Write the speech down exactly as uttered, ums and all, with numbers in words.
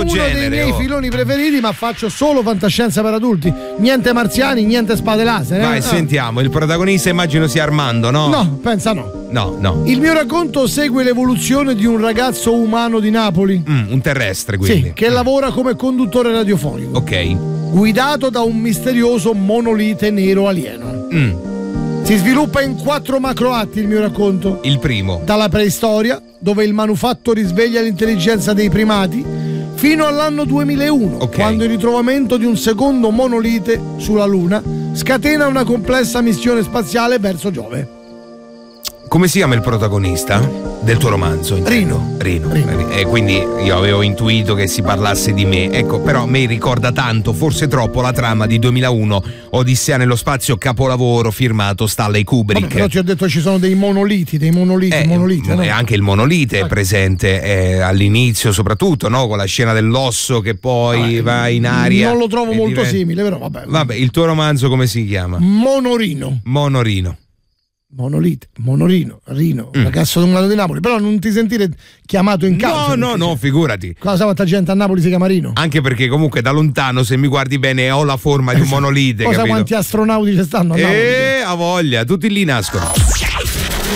uno genere, dei miei oh. filoni preferiti, ma faccio solo fantascienza per adulti. Niente marziani, niente spade laser. Eh? Vai, ah. sentiamo. Il protagonista immagino sia Armando, no? No, pensa no. No, no. Il mio racconto segue l'evoluzione di un ragazzo umano di Napoli. Mm, un terrestre, quindi. Sì, che lavora come conduttore radiofonico. Ok. Guidato da un misterioso monolite nero alieno. Mm. Si sviluppa in quattro macroatti il mio racconto. Il primo. Dalla preistoria, dove il manufatto risveglia l'intelligenza dei primati, fino all'anno duemilauno, okay. quando il ritrovamento di un secondo monolite sulla Luna scatena una complessa missione spaziale verso Giove. Come si chiama il protagonista del tuo romanzo? Rino. Rino. Rino. E quindi io avevo intuito che si parlasse di me. Ecco, però a me ricorda tanto, forse troppo, la trama di duemilauno, Odissea nello spazio, capolavoro firmato Stanley Kubrick. Vabbè, però ti ho detto ci sono dei monoliti, dei monoliti, Eh, monoliti. No? E anche il monolite è presente eh, all'inizio, soprattutto, no? Con la scena dell'osso che poi vabbè, va in aria. Non lo trovo molto diventa... simile, però vabbè. Vabbè, il tuo romanzo come si chiama? Monorino. Monorino. Monolite, Monorino, Rino, Mm. ragazzo umano di Napoli, però non ti sentire chiamato in causa. No, no, no, figurati. Cosa quanta gente a Napoli si chiama Rino? Anche perché comunque da lontano, se mi guardi bene, ho la forma di un monolite. Cosa capito? quanti astronauti ci stanno a Napoli? E a voglia, tutti lì nascono.